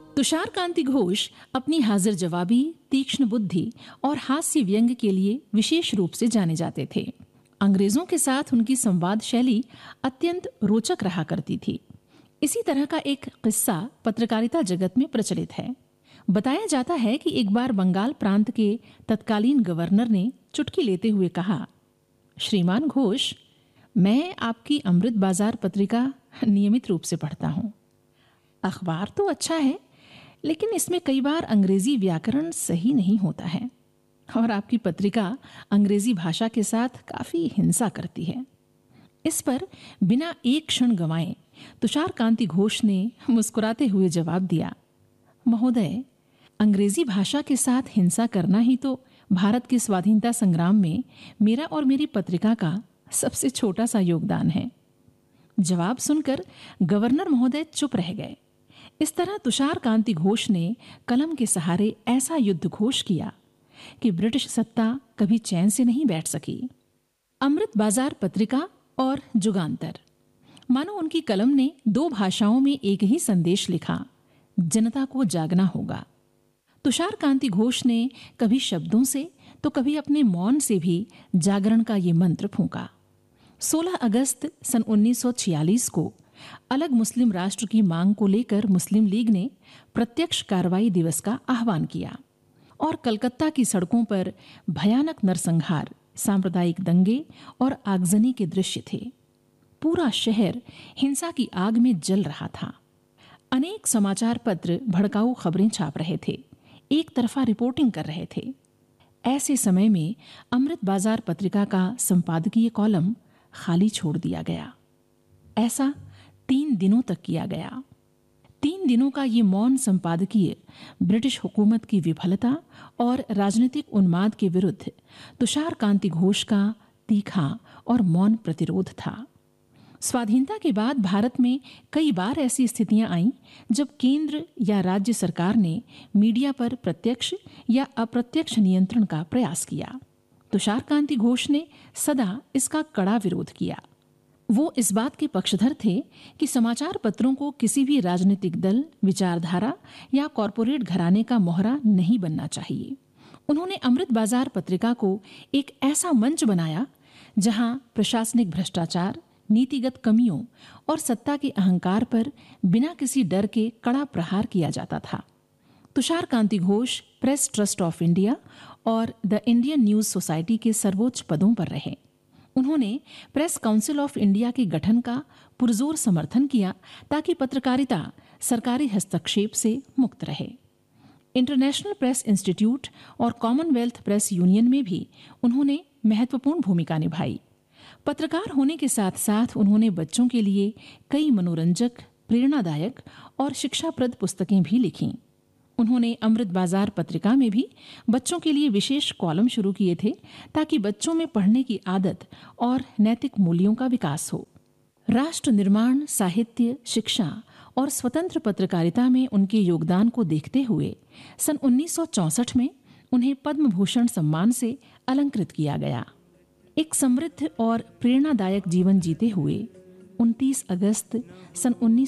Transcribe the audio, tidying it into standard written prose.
तुषार कांति घोष अपनी हाजिर जवाबी, तीक्ष्ण बुद्धि और हास्य व्यंग के लिए विशेष रूप से जाने जाते थे। अंग्रेजों के साथ उनकी संवाद शैली अत्यंत रोचक रहा करती थी। इसी तरह का एक किस्सा पत्रकारिता जगत में प्रचलित है। बताया जाता है कि एक बार बंगाल प्रांत के तत्कालीन गवर्नर ने चुटकी लेते हुए कहा, श्रीमान घोष, मैं आपकी अमृत बाजार पत्रिका नियमित रूप से पढ़ता हूँ। अखबार तो अच्छा है, लेकिन इसमें कई बार अंग्रेजी व्याकरण सही नहीं होता है और आपकी पत्रिका अंग्रेजी भाषा के साथ काफी हिंसा करती है। इस पर बिना एक क्षण गंवाए तुषार कांति घोष ने मुस्कुराते हुए जवाब दिया, महोदय, अंग्रेजी भाषा के साथ हिंसा करना ही तो भारत के स्वाधीनता संग्राम में मेरा और मेरी पत्रिका का सबसे छोटा सा योगदान है। जवाब सुनकर गवर्नर महोदय चुप रह गए। इस तरह तुषार कांति घोष ने कलम के सहारे ऐसा युद्ध घोष किया कि ब्रिटिश सत्ता कभी चैन से नहीं बैठ सकी। अमृत बाजार पत्रिका और जुगांतर, मानो उनकी कलम ने दो भाषाओं में एक ही संदेश लिखा, जनता को जागना होगा। तुषार कांति घोष ने कभी शब्दों से तो कभी अपने मौन से भी जागरण का ये मंत्र फूंका। 16 अगस्त सन 1946 को अलग मुस्लिम राष्ट्र की मांग को लेकर मुस्लिम लीग ने प्रत्यक्ष कार्रवाई दिवस का आह्वान किया और कलकत्ता की सड़कों पर भयानक नरसंहार, सांप्रदायिक दंगे और आगजनी के दृश्य थे। पूरा शहर हिंसा की आग में जल रहा था। अनेक समाचार पत्र भड़काऊ खबरें छाप रहे थे, एक तरफा रिपोर्टिंग कर रहे थे। ऐसे समय में अमृत बाजार पत्रिका का संपादकीय कॉलम खाली छोड़ दिया गया। ऐसा 3 दिनों तक किया गया। 3 दिनों का ये मौन संपादकीय ब्रिटिश हुकूमत की विफलता और राजनीतिक उन्माद के विरुद्ध तुषार कांति घोष का तीखा और मौन प्रतिरोध था। स्वाधीनता के बाद भारत में कई बार ऐसी स्थितियां आईं जब केंद्र या राज्य सरकार ने मीडिया पर प्रत्यक्ष या अप्रत्यक्ष नियंत्रण का प्रयास किया। तुषार कांति घोष ने सदा इसका कड़ा विरोध किया। वो इस बात के पक्षधर थे कि समाचार पत्रों को किसी भी राजनीतिक दल, विचारधारा या कॉरपोरेट घराने का मोहरा नहीं बनना चाहिए। उन्होंने अमृत बाजार पत्रिका को एक ऐसा मंच बनाया जहां प्रशासनिक भ्रष्टाचार, नीतिगत कमियों और सत्ता के अहंकार पर बिना किसी डर के कड़ा प्रहार किया जाता था। तुषार कांति Ghosh press trust of India और द इंडियन न्यूज सोसाइटी के सर्वोच्च पदों पर रहे। उन्होंने प्रेस काउंसिल ऑफ इंडिया के गठन का पुरजोर समर्थन किया ताकि पत्रकारिता सरकारी हस्तक्षेप से मुक्त रहे। इंटरनेशनल प्रेस इंस्टीट्यूट और कॉमनवेल्थ प्रेस यूनियन में भी उन्होंने महत्वपूर्ण भूमिका निभाई। पत्रकार होने के साथ साथ उन्होंने बच्चों के लिए कई मनोरंजक, प्रेरणादायक और शिक्षाप्रद पुस्तकें भी लिखीं। उन्होंने अमृत बाजार पत्रिका में भी बच्चों के लिए विशेष कॉलम शुरू किए थे ताकि बच्चों में पढ़ने की आदत और नैतिक मूल्यों का विकास हो। राष्ट्र निर्माण, साहित्य, शिक्षा और स्वतंत्र पत्रकारिता में उनके योगदान को देखते हुए सन 1964 में उन्हें पद्म भूषण सम्मान से अलंकृत किया गया। एक समृद्ध और प्रेरणादायक जीवन जीते हुए 29 अगस्त सन